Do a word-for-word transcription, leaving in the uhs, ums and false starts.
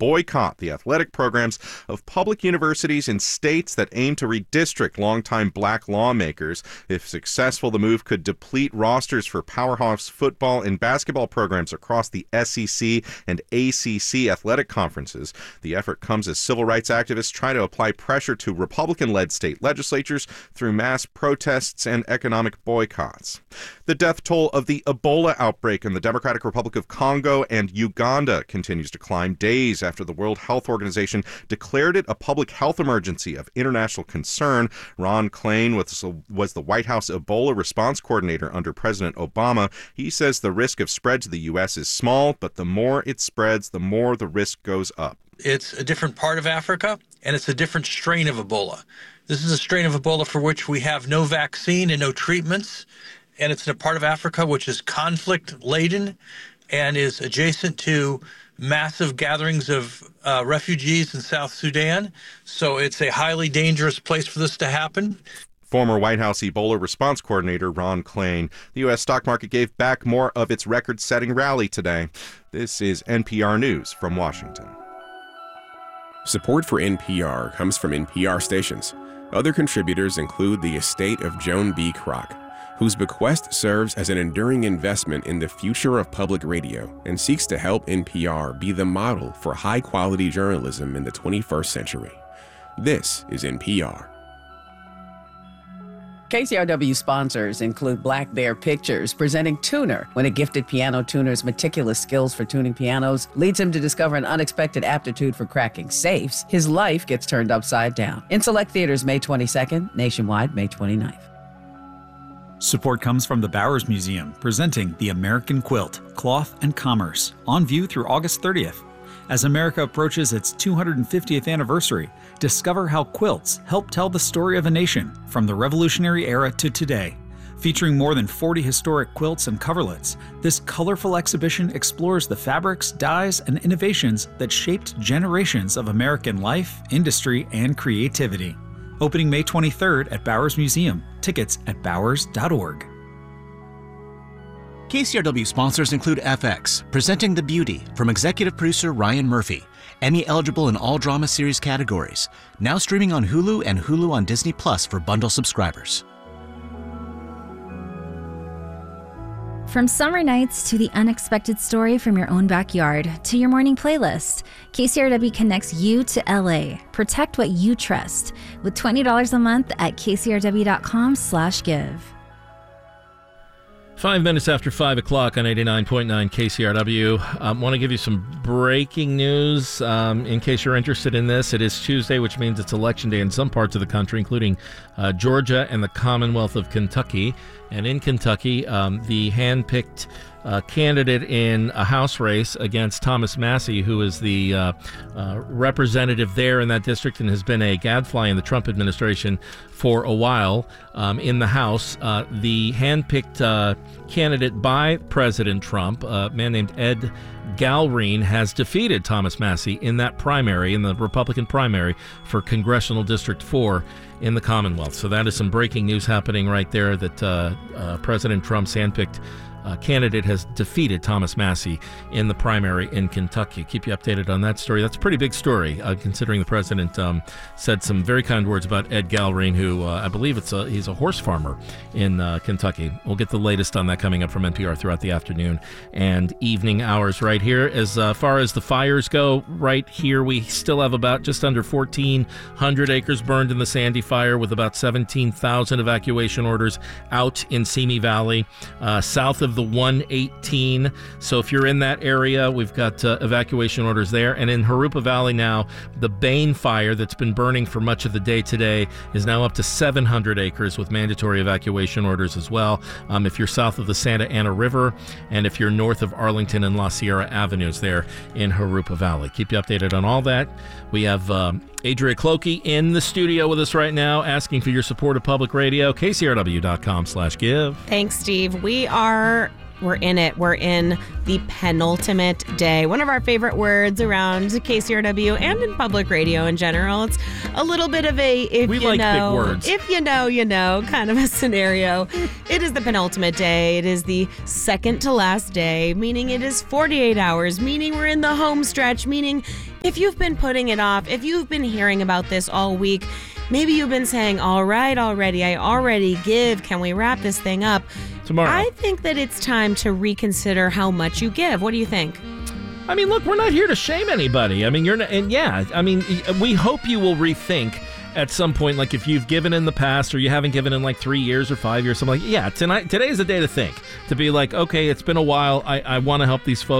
boycott the athletic programs of public universities in states that aim to redistrict longtime black lawmakers. If successful, the move could deplete rosters for powerhouse football and basketball programs across the S E C and A C C athletic conferences. The effort comes as civil rights activists try to apply pressure to Republican-led state legislatures through mass protests and economic boycotts. The death toll of the Ebola outbreak in the Democratic Republic of Congo and Uganda continues to climb days after the World Health Organization declared it a public health emergency of international concern. Ron Klain was, was the White House Ebola response coordinator under President Obama. He says the risk of spread to the U S is small, but the more it spreads, the more the risk goes up. It's a different part of Africa, and it's a different strain of Ebola. This is a strain of Ebola for which we have no vaccine and no treatments, and it's in a part of Africa which is conflict-laden and is adjacent to massive gatherings of uh, refugees in South Sudan. So it's a highly dangerous place for this to happen. Former White House Ebola response coordinator Ron Klain. The U S stock market gave back more of its record-setting rally today. This is N P R News from Washington. Support for N P R comes from N P R stations. Other contributors include the estate of Joan B. Kroc, whose bequest serves as an enduring investment in the future of public radio and seeks to help N P R be the model for high-quality journalism in the twenty-first century. This is N P R. K C R W sponsors include Black Bear Pictures, presenting Tuner. When a gifted piano tuner's meticulous skills for tuning pianos leads him to discover an unexpected aptitude for cracking safes, his life gets turned upside down. In select theaters May twenty-second, nationwide May twenty-ninth. Support comes from the Bowers Museum, presenting The American Quilt, Cloth and Commerce, on view through August thirtieth. As America approaches its two hundred fiftieth anniversary, discover how quilts help tell the story of a nation from the Revolutionary era to today. Featuring more than forty historic quilts and coverlets, this colorful exhibition explores the fabrics, dyes, and innovations that shaped generations of American life, industry, and creativity. Opening May twenty-third at Bowers Museum. Tickets at bowers dot org. K C R W sponsors include F X, presenting The Beauty from executive producer Ryan Murphy, Emmy-eligible in all drama series categories. Now streaming on Hulu and Hulu on Disney Plus for bundle subscribers. From summer nights to the unexpected story from your own backyard to your morning playlist, K C R W connects you to L A. Protect what you trust with twenty dollars a month at k c r w dot com slash give. Five minutes after five o'clock on eighty-nine point nine K C R W. I um, want to give you some breaking news um, in case you're interested in this. It is Tuesday, which means it's election day in some parts of the country, including uh, Georgia and the Commonwealth of Kentucky. And in Kentucky, um, the hand-picked uh, candidate in a House race against Thomas Massie, who is the uh, uh, representative there in that district and has been a gadfly in the Trump administration for a while um, in the House. Uh, the hand-picked uh, candidate by President Trump, a man named Ed Galrine, has defeated Thomas Massie in that primary, in the Republican primary for Congressional District four in the Commonwealth. So that is some breaking news happening right there, that uh, uh, President Trump's handpicked Uh, candidate has defeated Thomas Massie in the primary in Kentucky. Keep you updated on that story. That's a pretty big story, uh, considering the president um, said some very kind words about Ed Galrine, who uh, I believe it's a, he's a horse farmer in uh, Kentucky. We'll get the latest on that coming up from N P R throughout the afternoon and evening hours right here. As uh, far as the fires go, right here we still have about just under fourteen hundred acres burned in the Sandy Fire, with about seventeen thousand evacuation orders out in Simi Valley, uh, south of the one eighteen. So if you're in that area, we've got uh, evacuation orders there. And in Jurupa Valley now, the Bain fire that's been burning for much of the day today is now up to seven hundred acres with mandatory evacuation orders as well. Um, if you're south of the Santa Ana River, and if you're north of Arlington and La Sierra Avenues there in Jurupa Valley. Keep you updated on all that. We have um, Adria Clokey in the studio with us right now, asking for your support of public radio. K C R W dot com slash give. Thanks, Steve. We are, we're in it. We're in the penultimate day. One of our favorite words around K C R W and in public radio in general. It's a little bit of a, if we you like know, big words. If you know, you know, kind of a scenario. It is the penultimate day. It is the second to last day, meaning it is forty-eight hours, meaning we're in the home stretch, meaning If you've been putting it off, if you've been hearing about this all week, maybe you've been saying, all right, already, I already give. Can we wrap this thing up? Tomorrow. I think that it's time to reconsider how much you give. What do you think? I mean, look, we're not here to shame anybody. I mean, you're not, and yeah, I mean, we hope you will rethink at some point, like if you've given in the past or you haven't given in like three years or five years, something like, yeah, tonight, today is a day to think, to be like, okay, it's been a while. I, I want to help these folks.